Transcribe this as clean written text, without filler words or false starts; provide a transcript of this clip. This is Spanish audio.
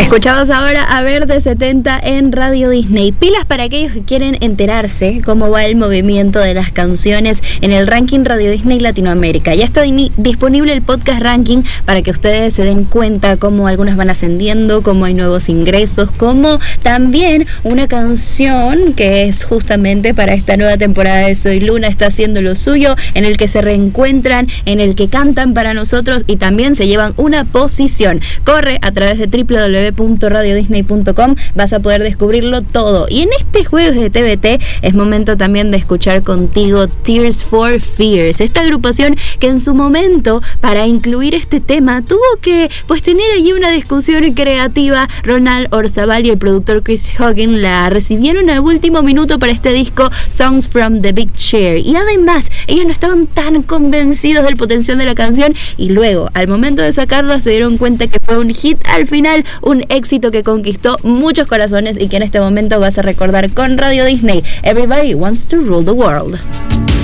Escuchamos ahora a Verde 70 en Radio Disney. Pilas para aquellos que quieren enterarse cómo va el movimiento de las canciones en el ranking Radio Disney Latinoamérica. Ya está disponible el podcast ranking para que ustedes se den cuenta cómo algunas van ascendiendo, cómo hay nuevos ingresos, cómo también una canción que es justamente para esta nueva temporada de Soy Luna está haciendo lo suyo, en el que se reencuentran, en el que cantan para nosotros y también se llevan una posición. Corre a través de www.radiodisney.com, vas a poder descubrirlo todo. Y en este jueves de TVT es momento también de escuchar contigo Tears for Fears, esta agrupación que en su momento, para incluir este tema, tuvo que tener allí una discusión creativa. Ronald Orzabal y el productor Chris Hogan la recibieron al último minuto para este disco Songs from the Big Chair, y además ellos no estaban tan convencidos del potencial de la canción, y luego al momento de sacarla se dieron cuenta que fue un hit al final, un éxito que conquistó muchos corazones y que en este momento vas a recordar con Radio Disney. Everybody Wants to Rule the World.